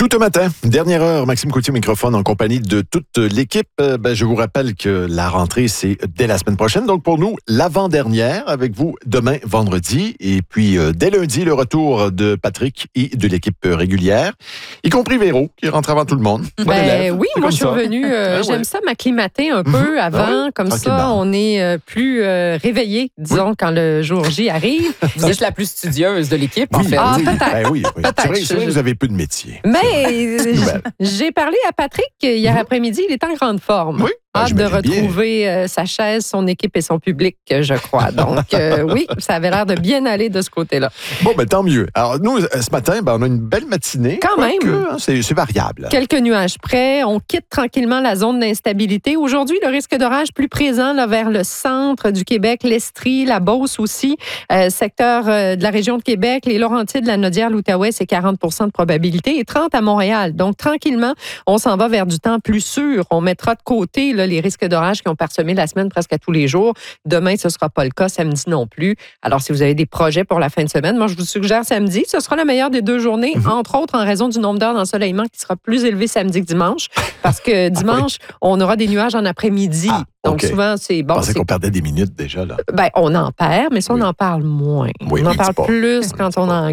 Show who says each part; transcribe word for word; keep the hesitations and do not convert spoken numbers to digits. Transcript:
Speaker 1: Tout un matin, dernière heure, Maxime Coutier au microphone en compagnie de toute l'équipe. Euh, ben, je vous rappelle que la rentrée, c'est dès la semaine prochaine. Donc pour nous, l'avant-dernière avec vous demain, vendredi. Et puis euh, dès lundi, le retour de Patrick et de l'équipe régulière, y compris Véro, qui rentre avant tout le monde.
Speaker 2: Ben, élève, oui, moi je suis revenue. Euh, ah, j'aime ouais. ça m'acclimater un peu avant. Ah, oui. Comme ça, on est euh, plus euh, réveillé, disons, oui. quand le jour J arrive.
Speaker 3: Vous êtes la plus studieuse de l'équipe,
Speaker 1: oui,
Speaker 3: en fait.
Speaker 1: Ah,
Speaker 3: oui.
Speaker 1: peut-être. Ben, oui, oui. peut-être. C'est vrai, c'est vrai que vous avez peu de métier.
Speaker 2: Mais j'ai parlé à Patrick hier mmh. après-midi, il est en grande forme.
Speaker 1: Oui.
Speaker 2: Hâte de retrouver euh, sa chaise, son équipe et son public, je crois. Donc, euh, oui, ça avait l'air de bien aller de ce côté-là.
Speaker 1: Bon, ben tant mieux. Alors, nous, ce matin, ben, on a une belle matinée.
Speaker 2: Quand même.
Speaker 1: Que, hein, c'est, c'est variable.
Speaker 2: Quelques nuages près. On quitte tranquillement la zone d'instabilité. Aujourd'hui, le risque d'orage plus présent là, vers le centre du Québec, l'Estrie, la Beauce aussi. Euh, secteur euh, de la région de Québec, les Laurentides, la Naudière, l'Outaouais, c'est quarante pour cent de probabilité et trente à Montréal. Donc, tranquillement, on s'en va vers du temps plus sûr. On mettra de côté là, les risques d'orage qui ont parsemé la semaine presque à tous les jours. Demain, ce ne sera pas le cas. Samedi non plus. Alors, si vous avez des projets pour la fin de semaine, moi, je vous suggère samedi. Ce sera la meilleure des deux journées, mm-hmm. entre autres en raison du nombre d'heures d'ensoleillement qui sera plus élevé samedi que dimanche. Parce que dimanche, ah, oui. on aura des nuages en après-midi. Ah, Donc, okay. souvent, c'est bon.
Speaker 1: Je pensais
Speaker 2: c'est...
Speaker 1: qu'on perdait des minutes déjà, là.
Speaker 2: Ben, on en perd, mais ça, on oui. en parle moins.
Speaker 1: Oui,
Speaker 2: on en
Speaker 1: oui,
Speaker 2: parle plus quand on en